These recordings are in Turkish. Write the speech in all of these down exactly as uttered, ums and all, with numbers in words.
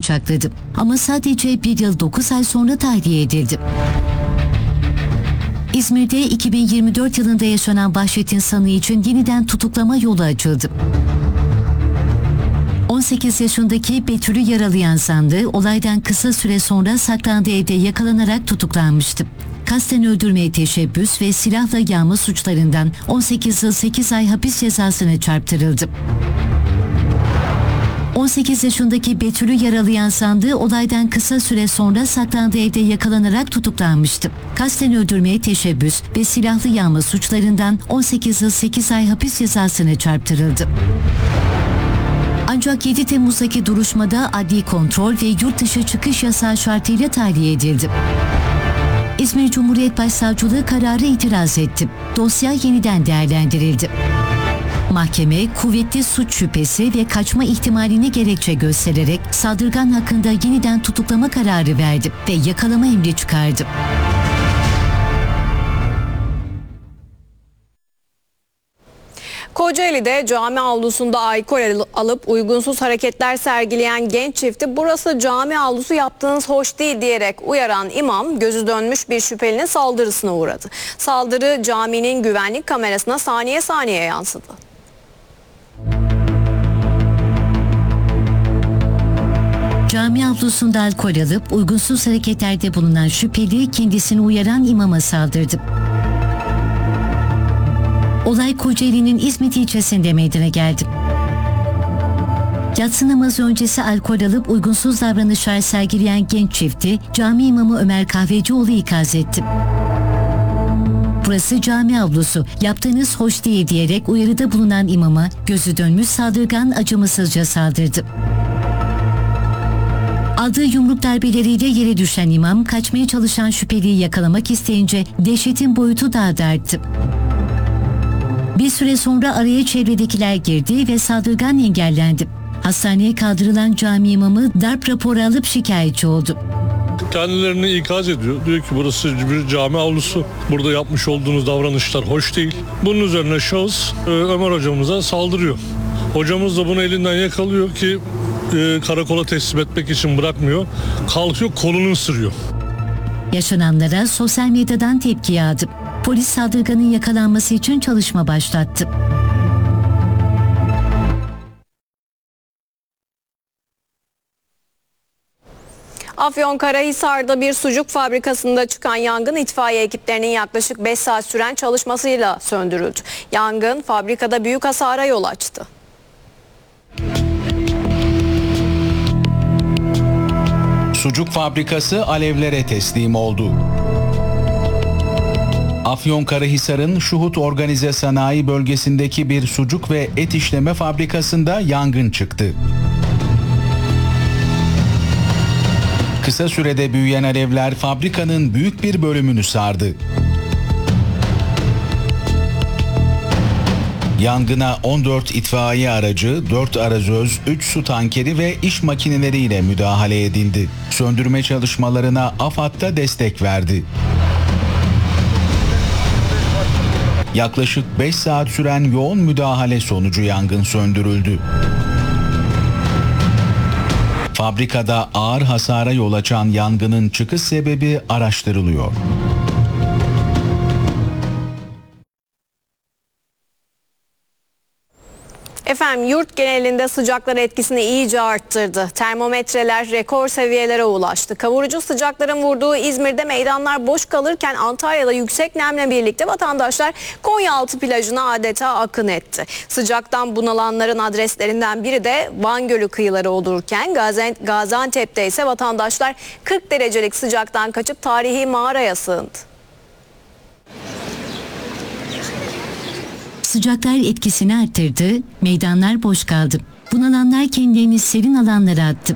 bıçakladı. Ama sadece bir yıl dokuz ay sonra tahliye edildi. İzmir'de iki bin yirmi dört yılında yaşanan vahşetin sanığı için yeniden tutuklama yolu açıldı. on sekiz yaşındaki Betül'ü yaralayan sanığı olaydan kısa süre sonra saklandığı evde yakalanarak tutuklanmıştı. Kasten öldürmeye teşebbüs ve silahla yağma suçlarından on sekiz yıl sekiz ay hapis cezasına çarptırıldı. on sekiz yaşındaki Betül'ü yaralayan sanığı olaydan kısa süre sonra saklandığı evde yakalanarak tutuklanmıştı. Kasten öldürmeye teşebbüs ve silahlı yağma suçlarından on sekiz yıl sekiz ay hapis cezasına çarptırıldı. Ancak yedi Temmuz'daki duruşmada adli kontrol ve yurt dışı çıkış yasağı şartıyla tahliye edildi. İzmir Cumhuriyet Başsavcılığı kararı itiraz etti. Dosya yeniden değerlendirildi. Mahkeme, kuvvetli suç şüphesi ve kaçma ihtimalini gerekçe göstererek saldırgan hakkında yeniden tutuklama kararı verdi ve yakalama emri çıkardı. Kocaeli'de cami avlusunda alkol alıp uygunsuz hareketler sergileyen genç çifti "burası cami avlusu, yaptığınız hoş değil" diyerek uyaran imam gözü dönmüş bir şüphelinin saldırısına uğradı. Saldırı caminin güvenlik kamerasına saniye saniye yansıdı. Cami avlusunda alkol alıp uygunsuz hareketlerde bulunan şüpheli kendisini uyaran imama saldırdı. Olay Kocaeli'nin İzmit ilçesinde meydana geldi. Yatsı namazı öncesi alkol alıp uygunsuz davranışlar sergileyen genç çifti cami imamı Ömer Kahvecioğlu ikaz etti. "Burası cami avlusu, yaptığınız hoş değil" diyerek uyarıda bulunan imama gözü dönmüş saldırgan acımasızca saldırdı. Aldığı yumruk darbeleriyle yere düşen imam kaçmaya çalışan şüpheliyi yakalamak isteyince dehşetin boyutu daha da arttı. Bir süre sonra araya çevredekiler girdi ve saldırgan engellendi. Hastaneye kaldırılan cami imamı darp raporu alıp şikayetçi oldu. Kendilerini ikaz ediyor. Diyor ki burası bir cami avlusu. Burada yapmış olduğunuz davranışlar hoş değil. Bunun üzerine şahıs Ömer hocamıza saldırıyor. Hocamız da bunu elinden yakalıyor ki e, karakola teslim etmek için bırakmıyor. Kalkıyor, kolunu ısırıyor. Yaşananlara sosyal medyadan tepki yağdı. Polis saldırganın yakalanması için çalışma başlattı. Afyonkarahisar'da bir sucuk fabrikasında çıkan yangın itfaiye ekiplerinin yaklaşık beş saat süren çalışmasıyla söndürüldü. Yangın fabrikada büyük hasara yol açtı. Sucuk fabrikası alevlere teslim oldu. Afyonkarahisar'ın Şuhut Organize Sanayi bölgesindeki bir sucuk ve et işleme fabrikasında yangın çıktı. Kısa sürede büyüyen alevler fabrikanın büyük bir bölümünü sardı. Yangına on dört itfaiye aracı, dört arazöz, üç su tankeri ve iş makineleriyle müdahale edildi. Söndürme çalışmalarına AFAD da destek verdi. Yaklaşık beş saat süren yoğun müdahale sonucu yangın söndürüldü. Fabrikada ağır hasara yol açan yangının çıkış sebebi araştırılıyor. Efendim, yurt genelinde sıcaklar etkisini iyice arttırdı. Termometreler rekor seviyelere ulaştı. Kavurucu sıcakların vurduğu İzmir'de meydanlar boş kalırken Antalya'da yüksek nemle birlikte vatandaşlar Konyaaltı plajına adeta akın etti. Sıcaktan bunalanların adreslerinden biri de Van Gölü kıyıları olurken Gaziantep'te ise vatandaşlar kırk derecelik sıcaktan kaçıp tarihi mağaraya sığındı. Sıcaklar etkisini arttırdı, meydanlar boş kaldı. Bunalanlar kendilerini serin alanlara attı.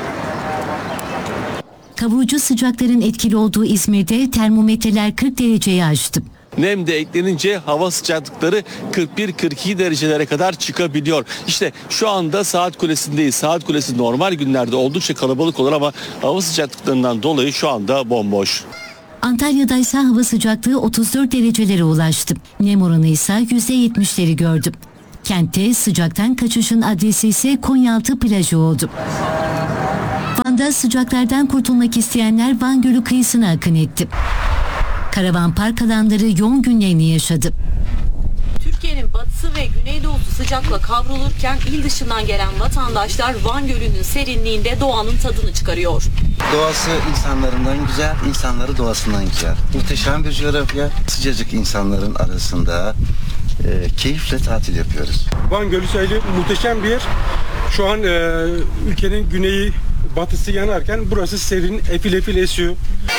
Kavurucu sıcakların etkili olduğu İzmir'de termometreler kırk dereceyi aştı. Nem de eklenince hava sıcaklıkları kırk bir kırk iki derecelere kadar çıkabiliyor. İşte şu anda Saat Kulesi'ndeyiz. Saat Kulesi normal günlerde oldukça kalabalık olur ama hava sıcaklıklarından dolayı şu anda bomboş. Antalya'da ise hava sıcaklığı otuz dört derecelere ulaştı. Nem oranı ise yüzde yetmişleri gördü. Kentte sıcaktan kaçışın adresi ise Konyaaltı plajı oldu. Van sonra sıcaklardan kurtulmak isteyenler Van Gölü kıyısına akın etti. Karavan park alanları yoğun günlerini yaşadı. Türkiye'nin batısı ve güneydoğusu sıcakla kavrulurken il dışından gelen vatandaşlar Van Gölü'nün serinliğinde doğanın tadını çıkarıyor. Doğası insanlarından güzel, insanları doğasından güzel. Muhteşem bir coğrafya, sıcacık insanların arasında e, keyifle tatil yapıyoruz. Van Gölü sahili muhteşem bir yer. Şu an e, ülkenin güneyi, batısı yanarken burası serin, efil efil esiyor.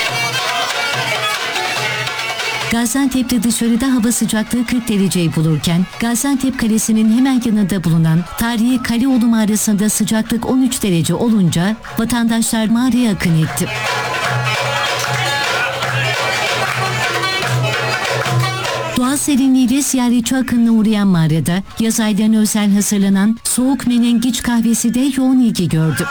Gaziantep'te dışarıda hava sıcaklığı kırk dereceyi bulurken Gaziantep Kalesi'nin hemen yanında bulunan tarihi Kaleoğlu mağarasında sıcaklık on üç derece olunca vatandaşlar mağaraya akın etti. Doğal serinliğiyle ziyaretçi akınına uğrayan mağarada yaz aylarına özel hazırlanan soğuk menengiç kahvesi de yoğun ilgi gördü.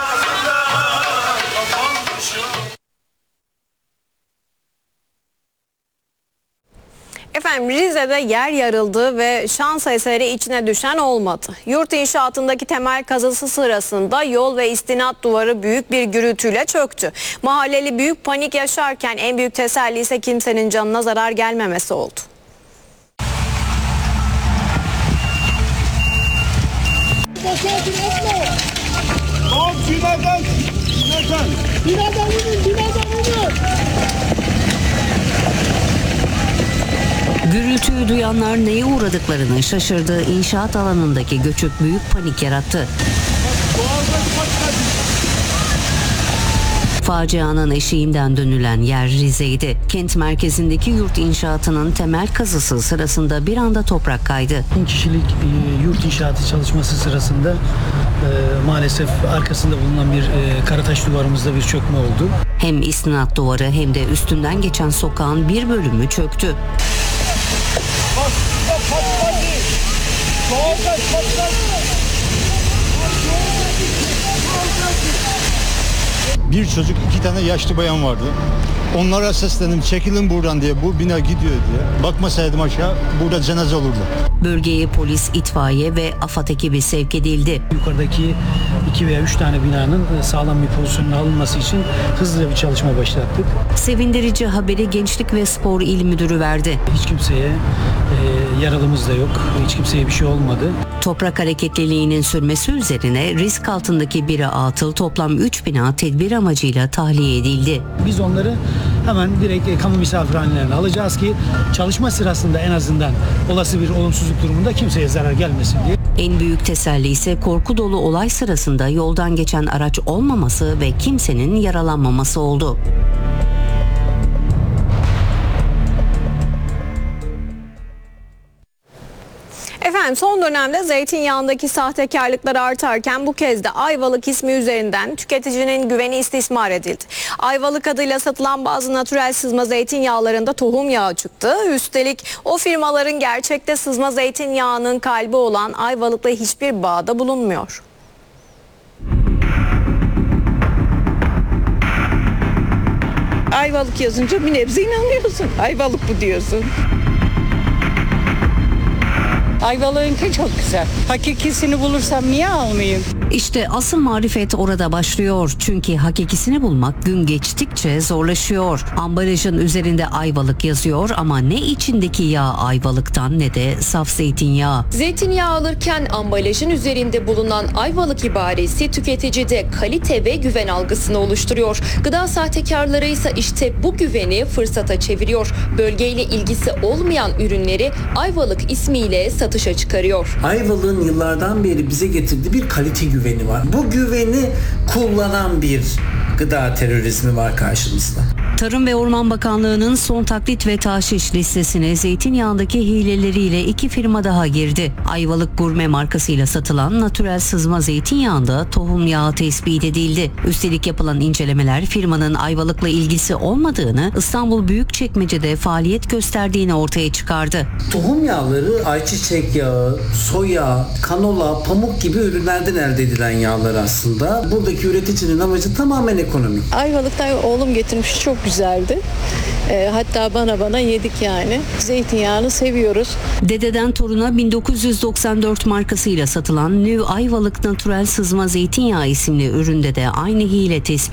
Efendim Rize'de yer yarıldı ve şans eseri içine düşen olmadı. Yurt inşaatındaki temel kazısı sırasında yol ve istinat duvarı büyük bir gürültüyle çöktü. Mahalleli büyük panik yaşarken en büyük teselli ise kimsenin canına zarar gelmemesi oldu. Gürültüyü duyanlar neye uğradıklarını şaşırdı. İnşaat alanındaki göçük büyük panik yarattı. Facianın eşiğinden dönülen yer Rize'ydi. Kent merkezindeki yurt inşaatının temel kazısı sırasında bir anda toprak kaydı. bin kişilik e, yurt inşaatı çalışması sırasında e, maalesef arkasında bulunan bir e, karataş duvarımızda bir çökme oldu. Hem istinat duvarı hem de üstünden geçen sokağın bir bölümü çöktü. Bir çocuk, iki tane yaşlı bayan vardı. Onlara seslendim, çekilin buradan diye, bu bina gidiyor diye. Bakmasaydım aşağı, burada cenaze olurdu. Bölgeye polis, itfaiye ve AFAD ekibi sevk edildi. Yukarıdaki iki veya üç tane binanın sağlam bir pozisyonuna alınması için hızlı bir çalışma başlattık. Sevindirici haberi Gençlik ve Spor İl Müdürü verdi. Hiç kimseye e, yaralımız da yok, hiç kimseye bir şey olmadı. Toprak hareketliliğinin sürmesi üzerine risk altındaki biri atıl toplam üç bina tedbir amacıyla tahliye edildi. Biz onları hemen direkt kamu misafirhanelerine alacağız ki çalışma sırasında en azından olası bir olumsuzluk durumunda kimseye zarar gelmesin diye. En büyük teselli ise korku dolu olay sırasında yoldan geçen araç olmaması ve kimsenin yaralanmaması oldu. Efendim son dönemde zeytinyağındaki sahtekarlıklar artarken bu kez de Ayvalık ismi üzerinden tüketicinin güveni istismar edildi. Ayvalık adıyla satılan bazı natürel sızma zeytinyağlarında tohum yağı çıktı. Üstelik o firmaların gerçekte sızma zeytinyağının kalbi olan Ayvalık'la hiçbir bağda bulunmuyor. Ayvalık yazınca bir nebze inanıyorsun. Ayvalık bu diyorsun. Ayvalık'ınki çok güzel. Hakikisini bulursam niye almayayım? İşte asıl marifet orada başlıyor. Çünkü hakikisini bulmak gün geçtikçe zorlaşıyor. Ambalajın üzerinde Ayvalık yazıyor ama ne içindeki yağ Ayvalık'tan ne de saf zeytinyağı. Zeytinyağı alırken ambalajın üzerinde bulunan Ayvalık ibaresi tüketicide kalite ve güven algısını oluşturuyor. Gıda sahtekarları ise işte bu güveni fırsata çeviriyor. Bölgeyle ilgisi olmayan ürünleri Ayvalık ismiyle satışa çıkarıyor. Ayvalık'ın yıllardan beri bize getirdiği bir kalite güveni var. Bu güveni kullanan bir gıda terörizmi var karşımızda. Tarım ve Orman Bakanlığı'nın son taklit ve tahşiş listesine zeytinyağındaki hileleriyle iki firma daha girdi. Ayvalık Gurme markasıyla satılan natürel sızma zeytinyağında tohum yağı tespit edildi. Üstelik yapılan incelemeler firmanın Ayvalık'la ilgisi olmadığını, İstanbul Büyükçekmece'de faaliyet gösterdiğini ortaya çıkardı. Tohum yağları ayçiçek yağı, soya, kanola, pamuk gibi ürünlerden elde edilen yağlar aslında. Buradaki üreticinin amacı tamamen ekonomik. Ayvalık'tan oğlum getirmiş, çok güzeldi. E, hatta bana bana yedik yani. Zeytinyağını seviyoruz. Dededen toruna bin dokuz yüz doksan dört markasıyla satılan New Ayvalık Natürel Sızma Zeytinyağı isimli üründe de aynı hile tespit